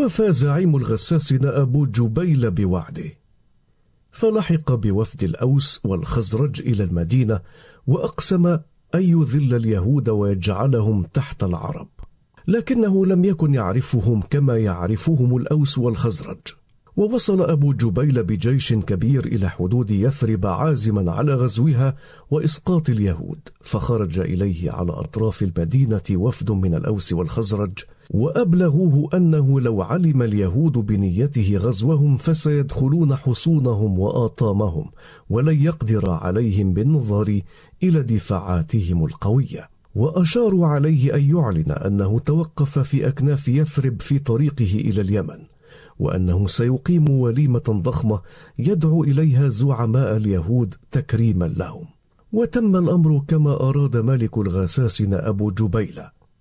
ووفى زعيم الغساسنة أبو جبيل بوعده، فلحق بوفد الأوس والخزرج إلى المدينة، وأقسم أن يذل اليهود ويجعلهم تحت العرب، لكنه لم يكن يعرفهم كما يعرفهم الأوس والخزرج. ووصل أبو جبيل بجيش كبير إلى حدود يثرب عازما على غزوها وإسقاط اليهود، فخرج إليه على أطراف المدينة وفد من الأوس والخزرج، وأبلغوه أنه لو علم اليهود بنيته غزوهم فسيدخلون حصونهم وآطامهم، ولن يقدر عليهم بالنظر إلى دفاعاتهم القوية. وأشاروا عليه أن يعلن أنه توقف في أكناف يثرب في طريقه إلى اليمن، وأنه سيقيم وليمة ضخمة يدعو إليها زعماء اليهود تكريما لهم. وتم الأمر كما أراد ملك الغساسنة أبو جبيل،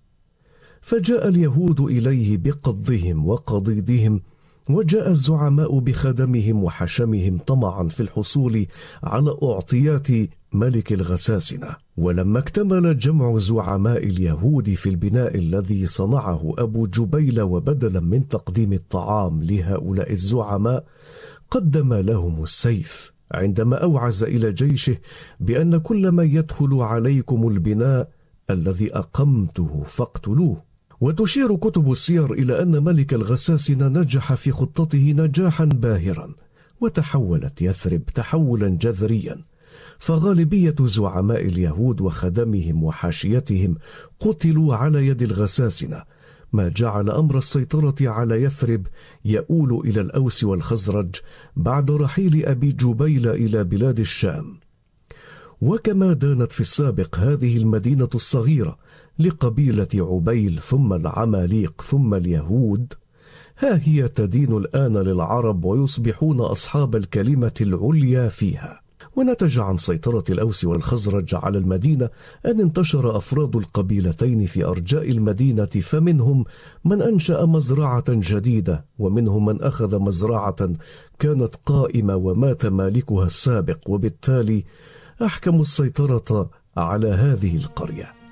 فجاء اليهود إليه بقضهم وقضيدهم، وجاء الزعماء بخدمهم وحشمهم طمعا في الحصول على أعطيات ملك الغساسنة. ولما اكتمل جمع زعماء اليهود في البناء الذي صنعه أبو جبيل، وبدلا من تقديم الطعام لهؤلاء الزعماء قدم لهم السيف، عندما أوعز إلى جيشه بأن كل من يدخل عليكم البناء الذي أقمته فاقتلوه. وتشير كتب السير إلى أن ملك الغساسنة نجح في خطته نجاحا باهرا، وتحولت يثرب تحولا جذريا، فغالبية زعماء اليهود وخدمهم وحاشيتهم قتلوا على يد الغساسنة، ما جعل أمر السيطرة على يثرب يؤول إلى الأوس والخزرج بعد رحيل أبي جبيل إلى بلاد الشام. وكما دانت في السابق هذه المدينة الصغيرة لقبيلة عبيل ثم العماليق ثم اليهود، ها هي تدين الآن للعرب ويصبحون أصحاب الكلمة العليا فيها. ونتج عن سيطرة الأوس والخزرج على المدينة أن انتشر أفراد القبيلتين في أرجاء المدينة، فمنهم من أنشأ مزرعة جديدة، ومنهم من أخذ مزرعة كانت قائمة ومات مالكها السابق، وبالتالي أحكموا السيطرة على هذه القرية.